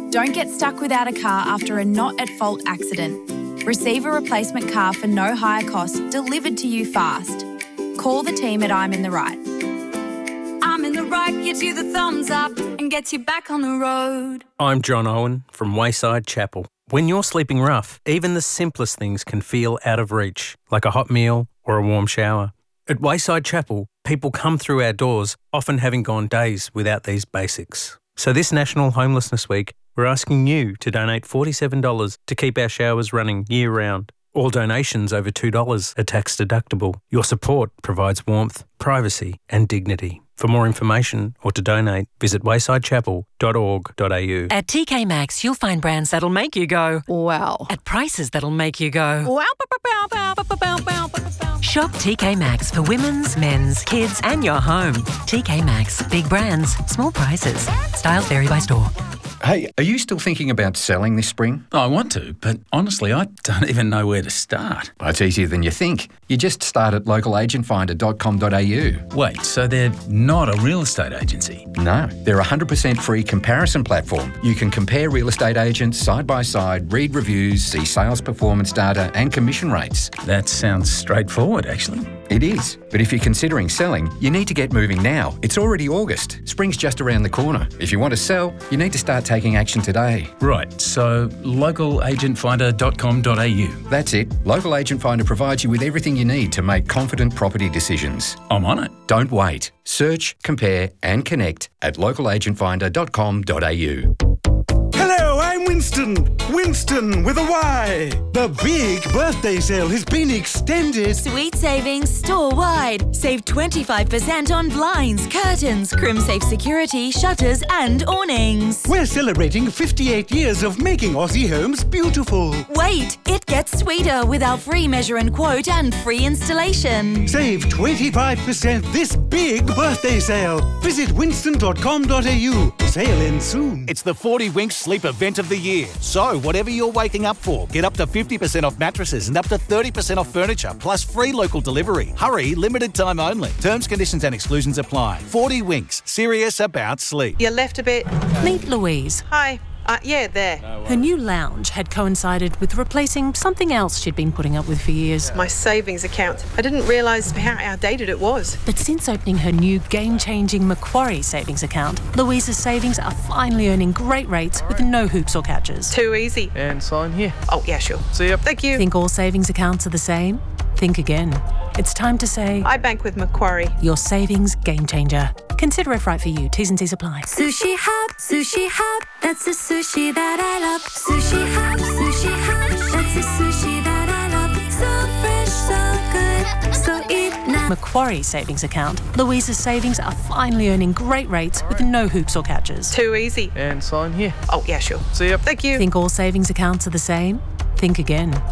Don't get stuck without a car after a not-at-fault accident. Receive a replacement car for no higher cost delivered to you fast. Call the team at I'm in the Right. I'm in the Right gives you the thumbs up and gets you back on the road. I'm John Owen from Wayside Chapel. When you're sleeping rough, even the simplest things can feel out of reach, like a hot meal or a warm shower. At Wayside Chapel, people come through our doors, often having gone days without these basics. So this National Homelessness Week, we're asking you to donate $47 to keep our showers running year-round. All donations over $2 are tax deductible. Your support provides warmth, privacy and dignity. For more information or to donate, visit waysidechapel.org.au. At TK Maxx, you'll find brands that'll make you go, wow, at prices that'll make you go, wow. Shop TK Maxx for women's, men's, kids and your home. TK Maxx. Big brands, small prices. Styles vary by store. Hey, are you still thinking about selling this spring? I want to, but honestly, I don't even know where to start. Well, it's easier than you think. You just start at localagentfinder.com.au. Wait, so they're not a real estate agency? No, they're a 100% free comparison platform. You can compare real estate agents side by side, read reviews, see sales performance data and commission rates. That sounds straightforward, actually. It is, but if you're considering selling, you need to get moving now. It's already August. Spring's just around the corner. If you want to sell, you need to start taking action today. Right, so localagentfinder.com.au. That's it. Local Agent Finder provides you with everything you need to make confident property decisions. I'm on it. Don't wait. Search, compare and connect at localagentfinder.com.au. Hello, I'm Winston. Winston with a Y. The big birthday sale has been extended. Sweet savings store-wide. Save 25% on blinds, curtains, crim-safe security, shutters and awnings. We're celebrating 58 years of making Aussie homes beautiful. Wait, it gets sweeter with our free measure and quote and free installation. Save 25% this big birthday sale. Visit winston.com.au. Sale ends soon. It's the 40 Winks Sleep Event of the Year. So, whatever you're waking up for, get up to 50% off mattresses and up to 30% off furniture, plus free local delivery. Hurry, limited time only. Terms, conditions and exclusions apply. 40 Winks, serious about sleep. You left a bit. Meet Louise. Hi. Yeah, there. Her new lounge had coincided with replacing something else she'd been putting up with for years. My savings account. I didn't realise how outdated it was. But since opening her new game-changing Macquarie savings account, Louise's savings are finally earning great rates with no hoops or catches. Too easy. And sign here. Oh, yeah, sure. See ya. Thank you. Think all savings accounts are the same? Think again. It's time to say, I bank with Macquarie. Your savings game changer. Consider if right for you. T's and C's apply. Sushi Hub, that's the sushi that I love. Sushi Hub, that's the sushi that I love. So fresh, so good, so eat now. Macquarie savings account. Louise's savings are finally earning great rates with no hoops or catches. Too easy. And sign here. Oh, yeah, sure. See ya. Thank you. Think all savings accounts are the same? Think again.